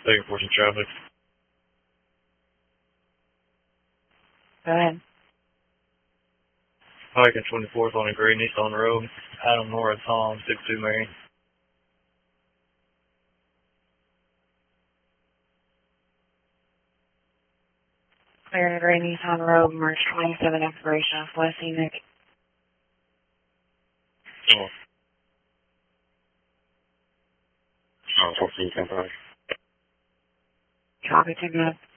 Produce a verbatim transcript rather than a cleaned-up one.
Thank you for some traffic. Go ahead. Pike and twenty-fourth on a gray Nissan Road. Adam Nora Tom, six two Mary. Clear Gray Nissan Road, March twenty-seventh, expiration of West Scenic. Oh. Oh, fourteen ten five. Copy, two good.